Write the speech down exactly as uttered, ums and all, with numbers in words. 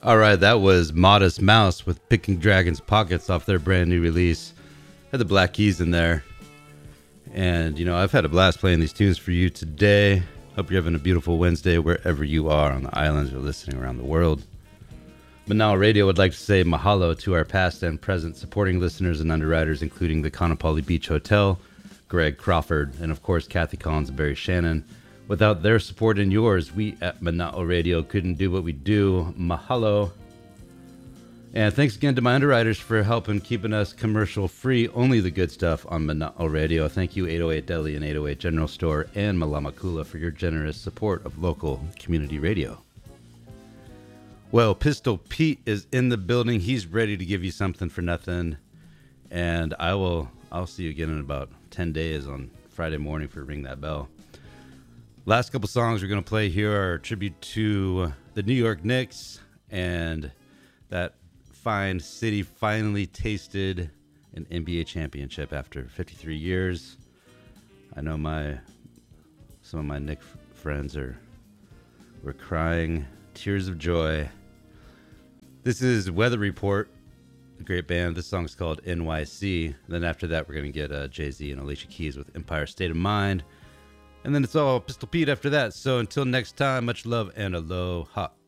All right, that was Modest Mouse with Picking Dragon's Pockets off their brand new release. Had the Black Keys in there. And, you know, I've had a blast playing these tunes for you today. Hope you're having a beautiful Wednesday wherever you are on the islands or listening around the world. Manal Radio would like to say mahalo to our past and present supporting listeners and underwriters, including the Kaanapali Beach Hotel, Greg Crawford, and of course Kathy Collins and Barry Shannon. Without their support and yours, we at Mana'o Radio couldn't do what we do. Mahalo. And thanks again to my underwriters for helping keeping us commercial free. Only the good stuff on Mana'o Radio. Thank you, eight oh eight Deli and eight oh eight General Store and Malamakula for your generous support of local community radio. Well, Pistol Pete is in the building. He's ready to give you something for nothing. And I will, I'll see you again in about ten days on Friday morning for Ring That Bell. Last couple songs we're going to play here are a tribute to the New York Knicks, and that fine city finally tasted an N B A championship after fifty-three years. I know my some of my Knicks friends are were crying tears of joy. This is Weather Report, a great band. This song's called N Y C. Then after that, we're going to get uh, Jay-Z and Alicia Keys with Empire State of Mind. And then it's all Pistol Pete after that. So until next time, much love and aloha.